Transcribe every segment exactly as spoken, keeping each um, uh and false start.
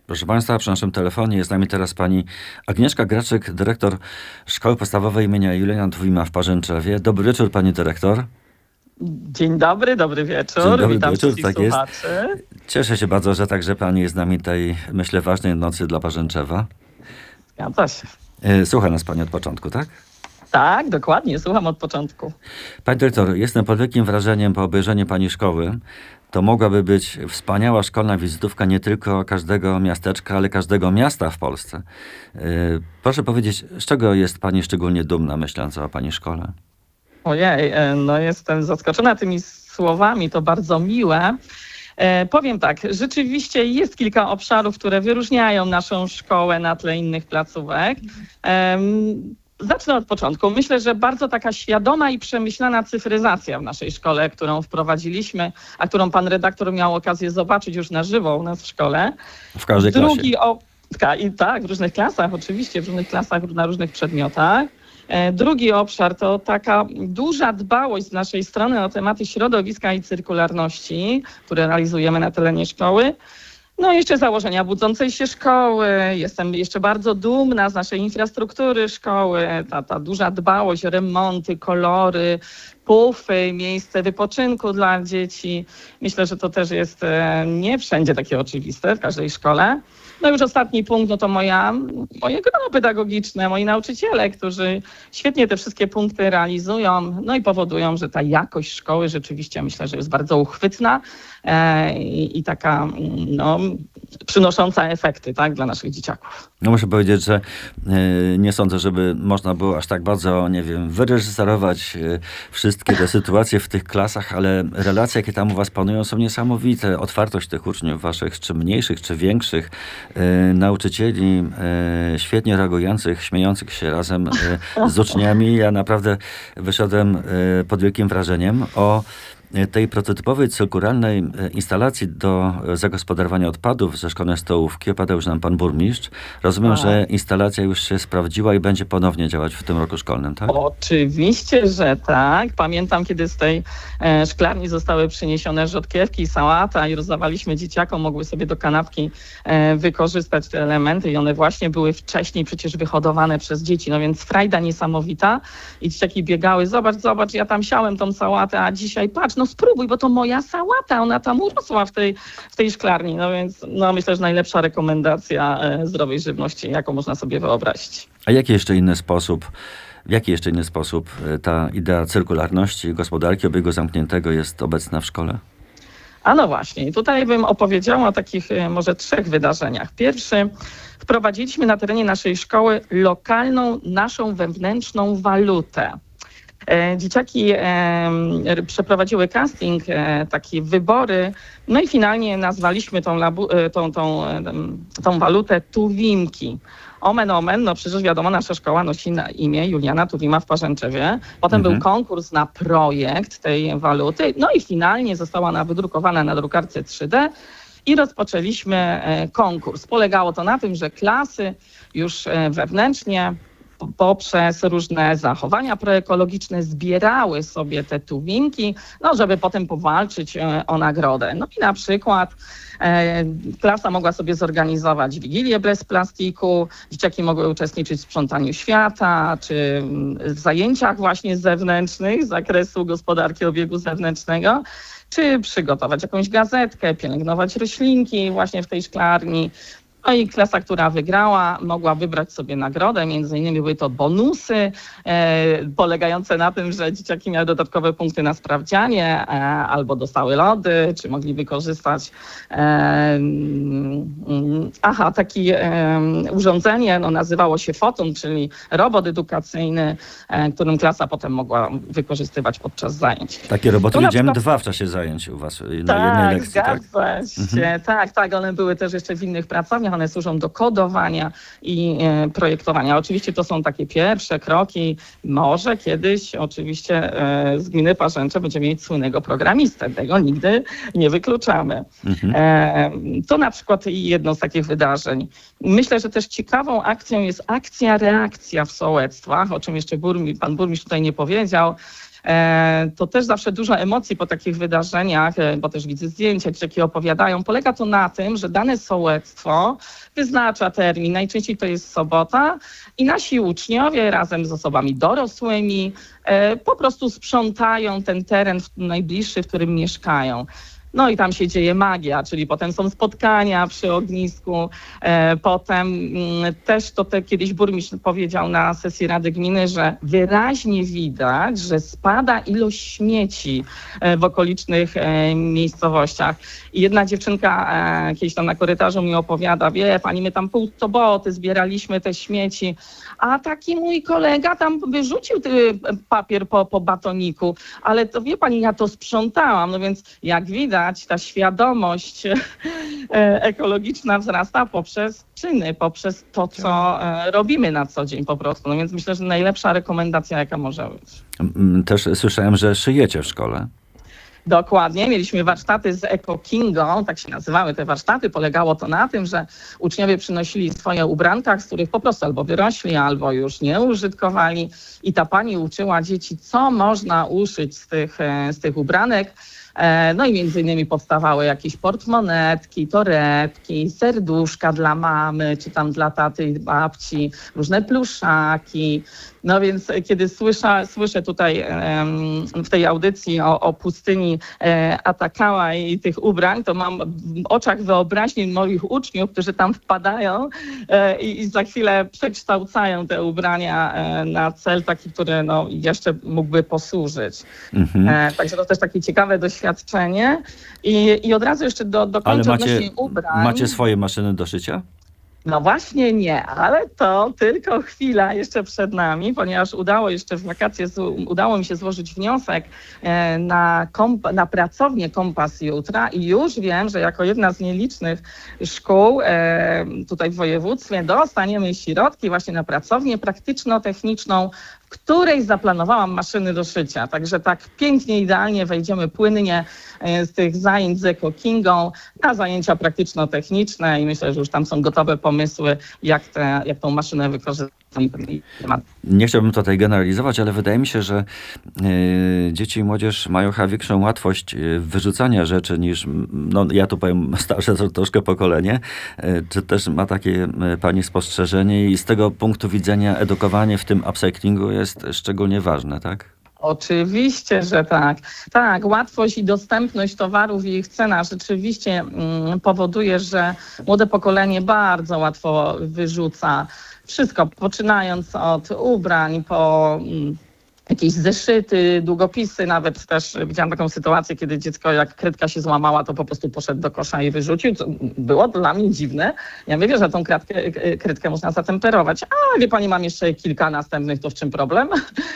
Proszę Państwa, przy naszym telefonie jest z nami teraz pani Agnieszka Graczyk, dyrektor Szkoły Podstawowej imienia Juliana Tuwima w Parzęczewie. Dobry wieczór, pani dyrektor. Dzień dobry, dobry wieczór. Dzień dobry Witam wieczór, wszystkich tak jest. słuchaczy. Cieszę się bardzo, że także pani jest z nami tej, myślę, ważnej nocy dla Parzęczewa. Zgadza się. E, Słucha nas pani od początku, tak? Tak, dokładnie, słucham od początku. Pani dyrektor, jestem pod wielkim wrażeniem po obejrzeniu pani szkoły. To mogłaby być wspaniała szkolna wizytówka nie tylko każdego miasteczka, ale każdego miasta w Polsce. E, Proszę powiedzieć, z czego jest pani szczególnie dumna, myśląc o pani szkole? Ojej, e, no jestem zaskoczona tymi słowami, to bardzo miłe. E, powiem tak, rzeczywiście jest kilka obszarów, które wyróżniają naszą szkołę na tle innych placówek. Em, Zacznę od początku. Myślę, że bardzo taka świadoma i przemyślana cyfryzacja w naszej szkole, którą wprowadziliśmy, a którą pan redaktor miał okazję zobaczyć już na żywo u nas w szkole. W każdej klasie. Drugi o... I tak, w różnych klasach, oczywiście, w różnych klasach, na różnych przedmiotach. E, Drugi obszar to taka duża dbałość z naszej strony o tematy środowiska i cyrkularności, które realizujemy na terenie szkoły. No i jeszcze założenia budzącej się szkoły. Jestem jeszcze bardzo dumna z naszej infrastruktury szkoły. Ta, ta duża dbałość o remonty, kolory, pufy, miejsce wypoczynku dla dzieci. Myślę, że to też jest e, nie wszędzie takie oczywiste w każdej szkole. No już ostatni punkt, no to moja, moje grono pedagogiczne, moi nauczyciele, którzy świetnie te wszystkie punkty realizują, no i powodują, że ta jakość szkoły rzeczywiście myślę, że jest bardzo uchwytna e, i, i taka no, przynosząca efekty, tak, dla naszych dzieciaków. No muszę powiedzieć, że y, nie sądzę, żeby można było aż tak bardzo, nie wiem, wyreżyserować y, wszystkie te sytuacje w tych klasach, ale relacje, jakie tam u was panują, są niesamowite. Otwartość tych uczniów waszych, czy mniejszych, czy większych, y, nauczycieli y, świetnie reagujących, śmiejących się razem y, z uczniami. Ja naprawdę wyszedłem y, pod wielkim wrażeniem o tej prototypowej cyrkularnej instalacji do zagospodarowania odpadów ze szkolnej stołówki opowiadał już nam pan burmistrz. Rozumiem, A. że instalacja już się sprawdziła i będzie ponownie działać w tym roku szkolnym, tak? Oczywiście, że tak. Pamiętam, kiedy z tej e, szklarni zostały przyniesione rzodkiewki i sałata i rozdawaliśmy dzieciakom, mogły sobie do kanapki e, wykorzystać te elementy i one właśnie były wcześniej przecież wyhodowane przez dzieci, no więc frajda niesamowita i dzieciaki biegały, zobacz, zobacz, ja tam siałem tą sałatę, a dzisiaj patrz, no spróbuj, bo to moja sałata, ona tam urosła w tej, w tej szklarni, no więc no myślę, że najlepsza rekomendacja e, zdrowej żywności, jaką można sobie wyobrazić. A jaki jeszcze inny sposób, w jaki jeszcze inny sposób e, ta idea cyrkularności, gospodarki obiegu zamkniętego jest obecna w szkole? A no właśnie, tutaj bym opowiedziała o takich e, może trzech wydarzeniach. Pierwszy, wprowadziliśmy na terenie naszej szkoły lokalną, naszą wewnętrzną walutę. E, Dzieciaki e, przeprowadziły casting, e, takie wybory, no i finalnie nazwaliśmy tą, labu, e, tą, tą, e, tą walutę Tuwimki. Omen, omen, no przecież wiadomo, nasza szkoła nosi na imię Juliana Tuwima w Parzęczewie. Potem Mhm. był konkurs na projekt tej waluty, no i finalnie została ona wydrukowana na drukarce trzy D i rozpoczęliśmy e, konkurs. Polegało to na tym, że klasy już e, wewnętrznie poprzez różne zachowania proekologiczne zbierały sobie te tuwinki, no żeby potem powalczyć e, o nagrodę. No i na przykład e, klasa mogła sobie zorganizować wigilię bez plastiku, dzieciaki mogły uczestniczyć w sprzątaniu świata, czy w zajęciach właśnie zewnętrznych z zakresu gospodarki obiegu zewnętrznego, czy przygotować jakąś gazetkę, pielęgnować roślinki właśnie w tej szklarni. No i klasa, która wygrała, mogła wybrać sobie nagrodę. Między innymi były to bonusy e, polegające na tym, że dzieciaki miały dodatkowe punkty na sprawdzianie e, albo dostały lody, czy mogli wykorzystać e, mm, aha, takie e, urządzenie, no, nazywało się Foton, czyli robot edukacyjny, e, którym klasa potem mogła wykorzystywać podczas zajęć. Takie roboty To na widziałem przykład- dwa w czasie zajęć u was na jednej Tak, lekcji, tak? zgadza się. Mhm. Tak, tak. One były też jeszcze w innych pracowniach. One służą do kodowania i e, projektowania. Oczywiście to są takie pierwsze kroki. Może kiedyś oczywiście e, z gminy Parzęcze będziemy mieć słynnego programistę. Tego nigdy nie wykluczamy. Mhm. E, to na przykład jedno z takich wydarzeń. Myślę, że też ciekawą akcją jest akcja reakcja w sołectwach, o czym jeszcze burmi, pan burmistrz tutaj nie powiedział. To też zawsze dużo emocji po takich wydarzeniach, bo też widzę zdjęcia, dzieciaki opowiadają. Polega to na tym, że dane sołectwo wyznacza termin, najczęściej to jest sobota i nasi uczniowie razem z osobami dorosłymi po prostu sprzątają ten teren najbliższy, w którym mieszkają. No i tam się dzieje magia, czyli potem są spotkania przy ognisku, e, potem m, też to te, kiedyś burmistrz powiedział na sesji Rady Gminy, że wyraźnie widać, że spada ilość śmieci e, w okolicznych e, miejscowościach. I jedna dziewczynka e, kiedyś tam na korytarzu mi opowiada, wie pani, my tam pół soboty zbieraliśmy te śmieci, a taki mój kolega tam wyrzucił ten papier po, po batoniku, ale to wie pani, ja to sprzątałam, no więc jak widać, ta świadomość ekologiczna wzrasta poprzez czyny, poprzez to, co robimy na co dzień po prostu. No więc myślę, że najlepsza rekomendacja, jaka może być. Też słyszałem, że szyjecie w szkole. Dokładnie. Mieliśmy warsztaty z Eco Kingo, tak się nazywały te warsztaty. Polegało to na tym, że uczniowie przynosili swoje ubranka, z których po prostu albo wyrośli, albo już nie użytkowali. I ta pani uczyła dzieci, co można uszyć z tych, z tych ubranek. No i między innymi powstawały jakieś portmonetki, torebki, serduszka dla mamy, czy tam dla taty i babci, różne pluszaki. No więc kiedy słysza, słyszę tutaj um, w tej audycji o, o pustyni e, Atakama i tych ubrań, to mam w oczach wyobraźnię moich uczniów, którzy tam wpadają e, i, i za chwilę przekształcają te ubrania e, na cel taki, który no, jeszcze mógłby posłużyć. Mhm. E, także to też takie ciekawe doświadczenie. I, i od razu jeszcze do, dokończę odnośnie ubrań. Macie swoje maszyny do szycia? No właśnie nie, ale to tylko chwila jeszcze przed nami, ponieważ udało jeszcze w wakacje, udało mi się złożyć wniosek na, komp- na pracownię Kompas Jutra i już wiem, że jako jedna z nielicznych szkół tutaj w województwie dostaniemy środki właśnie na pracownię praktyczno-techniczną, w której zaplanowałam maszyny do szycia. Także tak pięknie, idealnie wejdziemy płynnie z tych zajęć z Eco Kingą na zajęcia praktyczno-techniczne i myślę, że już tam są gotowe pomysły, jak, te, jak tą maszynę wykorzystać. Nie chciałbym tutaj generalizować, ale wydaje mi się, że y, dzieci i młodzież mają chyba większą łatwość wyrzucania rzeczy niż, no ja tu powiem starsze to troszkę pokolenie, y, czy też ma takie y, pani spostrzeżenie i z tego punktu widzenia edukowanie w tym upcyclingu jest szczególnie ważne, tak? Oczywiście, że tak. Tak, łatwość i dostępność towarów i ich cena rzeczywiście mm, powoduje, że młode pokolenie bardzo łatwo wyrzuca wszystko, poczynając od ubrań po mm, jakieś zeszyty, długopisy, nawet też widziałam taką sytuację, kiedy dziecko jak kredka się złamała, to po prostu poszedł do kosza i wyrzucił. Co było dla mnie dziwne. Ja mówię, że tą kredkę, kredkę można zatemperować. A wie pani, mam jeszcze kilka następnych, to w czym problem?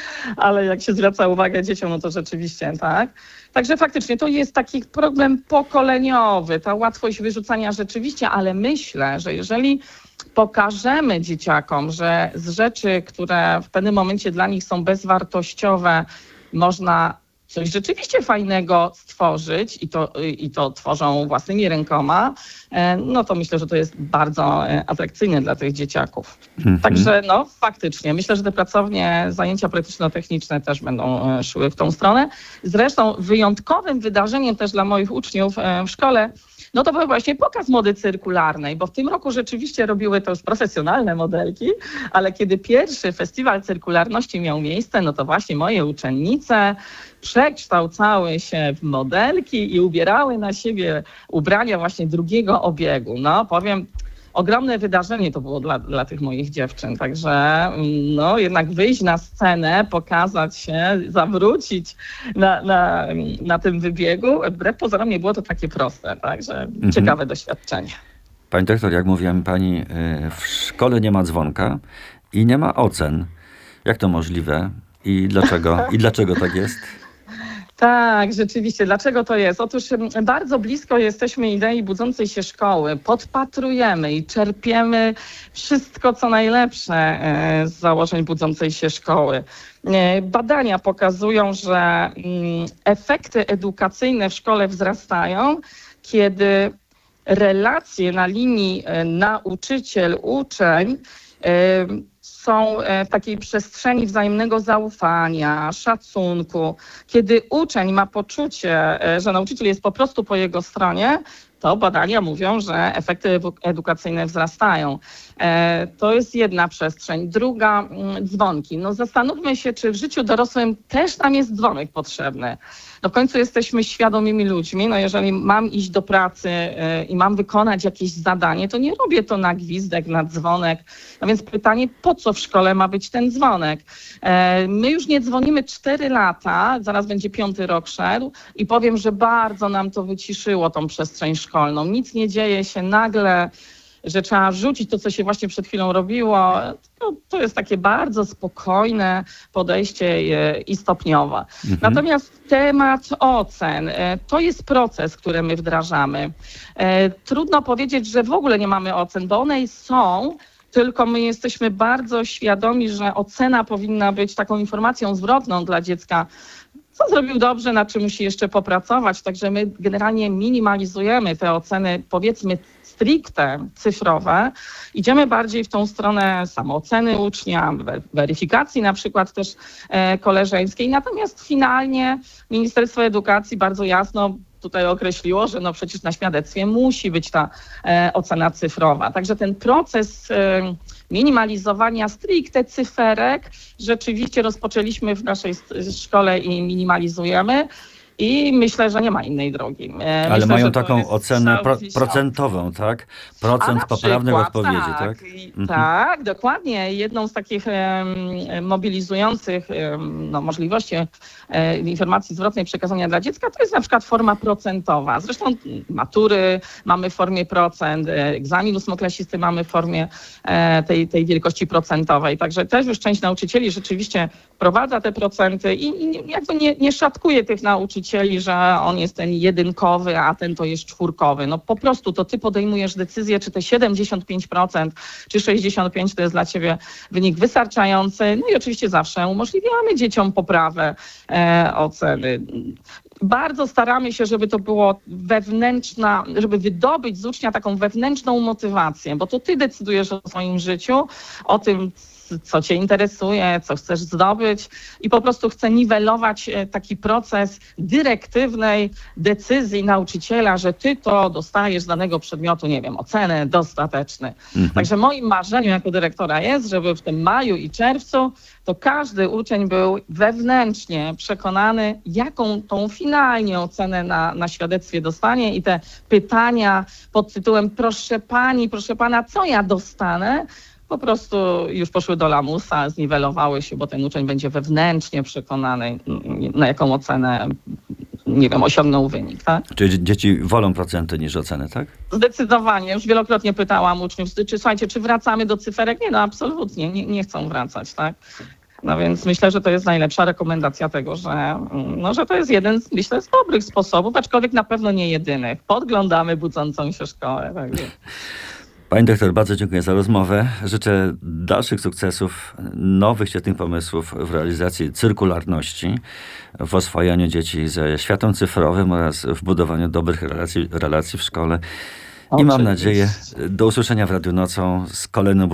Ale jak się zwraca uwagę dzieciom, no to rzeczywiście tak. Także faktycznie to jest taki problem pokoleniowy, ta łatwość wyrzucania rzeczywiście, ale myślę, że jeżeli pokażemy dzieciakom, że z rzeczy, które w pewnym momencie dla nich są bezwartościowe, można coś rzeczywiście fajnego stworzyć i to, i to tworzą własnymi rękoma, no to myślę, że to jest bardzo atrakcyjne dla tych dzieciaków. Mhm. Także no faktycznie, myślę, że te pracownie, zajęcia praktyczno-techniczne też będą szły w tą stronę. Zresztą wyjątkowym wydarzeniem też dla moich uczniów w szkole no to był właśnie pokaz mody cyrkularnej, bo w tym roku rzeczywiście robiły to już profesjonalne modelki, ale kiedy pierwszy festiwal cyrkularności miał miejsce, no to właśnie moje uczennice przekształcały się w modelki i ubierały na siebie ubrania właśnie drugiego obiegu. No powiem, ogromne wydarzenie to było dla, dla tych moich dziewczyn, także no jednak wyjść na scenę, pokazać się, zawrócić na, na, na tym wybiegu, wbrew pozorom nie było to takie proste, także mhm. ciekawe doświadczenie. Pani dyrektor, jak mówiła mi pani, w szkole nie ma dzwonka i nie ma ocen. Jak to możliwe i dlaczego? I dlaczego tak jest? Tak, rzeczywiście. Dlaczego to jest? Otóż bardzo blisko jesteśmy idei budzącej się szkoły. Podpatrujemy i czerpiemy wszystko, co najlepsze z założeń budzącej się szkoły. Badania pokazują, że efekty edukacyjne w szkole wzrastają, kiedy relacje na linii nauczyciel-uczeń są e, w takiej przestrzeni wzajemnego zaufania, szacunku, kiedy uczeń ma poczucie, e, że nauczyciel jest po prostu po jego stronie, to badania mówią, że efekty edukacyjne wzrastają. E, to jest jedna przestrzeń. Druga, mm, dzwonki. No zastanówmy się, czy w życiu dorosłym też nam jest dzwonek potrzebny. No w końcu jesteśmy świadomymi ludźmi. No jeżeli mam iść do pracy e, i mam wykonać jakieś zadanie, to nie robię to na gwizdek, na dzwonek. No więc pytanie, po co w szkole ma być ten dzwonek? E, my już nie dzwonimy cztery lata, zaraz będzie piąty rok szedł i powiem, że bardzo nam to wyciszyło tą przestrzeń szkolną. Nic nie dzieje się nagle, że trzeba rzucić to, co się właśnie przed chwilą robiło. To, to jest takie bardzo spokojne podejście e, i stopniowe. Mhm. Natomiast temat ocen, e, to jest proces, który my wdrażamy. E, Trudno powiedzieć, że w ogóle nie mamy ocen, bo one są, tylko my jesteśmy bardzo świadomi, że ocena powinna być taką informacją zwrotną dla dziecka, co zrobił dobrze, na czym musi jeszcze popracować. Także my generalnie minimalizujemy te oceny, powiedzmy stricte cyfrowe. Idziemy bardziej w tą stronę samooceny ucznia, weryfikacji na przykład też e, koleżeńskiej. Natomiast finalnie Ministerstwo Edukacji bardzo jasno tutaj określiło, że no przecież na świadectwie musi być ta e, ocena cyfrowa. Także ten proces e, minimalizowania stricte cyferek rzeczywiście rozpoczęliśmy w naszej szkole i minimalizujemy. I myślę, że nie ma innej drogi. Ale myślę, mają że to taką jest ocenę pro, strzał w procentową, tak? Procent A na poprawnych przykład, odpowiedzi, tak? tak? I, Mhm. Tak, dokładnie. Jedną z takich em, mobilizujących em, no, możliwości e, informacji zwrotnej przekazania dla dziecka to jest na przykład forma procentowa. Zresztą matury mamy w formie procent, e, egzamin ósmoklasisty mamy w formie e, tej, tej wielkości procentowej. Także też już część nauczycieli rzeczywiście wprowadza te procenty i, i jakby nie, nie szatkuje tych nauczycieli, że on jest ten jedynkowy, a ten to jest czwórkowy. No po prostu to ty podejmujesz decyzję, czy te siedemdziesiąt pięć procent, czy sześćdziesiąt pięć procent to jest dla ciebie wynik wystarczający. No i oczywiście zawsze umożliwiamy dzieciom poprawę e, oceny. Bardzo staramy się, żeby to było wewnętrzna, żeby wydobyć z ucznia taką wewnętrzną motywację, bo to ty decydujesz o swoim życiu, o tym, co cię interesuje, co chcesz zdobyć i po prostu chcę niwelować taki proces dyrektywnej decyzji nauczyciela, że ty to dostajesz z danego przedmiotu, nie wiem, ocenę dostateczny. Mhm. Także moim marzeniem jako dyrektora jest, żeby w tym maju i czerwcu to każdy uczeń był wewnętrznie przekonany, jaką tą finalnie ocenę na, na świadectwie dostanie i te pytania pod tytułem proszę pani, proszę pana, co ja dostanę, po prostu już poszły do lamusa, zniwelowały się, bo ten uczeń będzie wewnętrznie przekonany, na jaką ocenę, nie wiem, osiągnął wynik, tak? Czyli dzieci wolą procenty niż oceny, tak? Zdecydowanie. Już wielokrotnie pytałam uczniów, czy słuchajcie, czy wracamy do cyferek? Nie, no absolutnie, nie, nie chcą wracać, tak? No więc myślę, że to jest najlepsza rekomendacja tego, że, no, że to jest jeden z, myślę, z dobrych sposobów, aczkolwiek na pewno nie jedynych. Podglądamy budzącą się szkołę. Także. Pani doktor, bardzo dziękuję za rozmowę. Życzę dalszych sukcesów, nowych świetnych pomysłów w realizacji cyrkularności, w oswajaniu dzieci ze światem cyfrowym oraz w budowaniu dobrych relacji, relacji w szkole. I mam nadzieję, do usłyszenia w Radiu Nocą z kolejną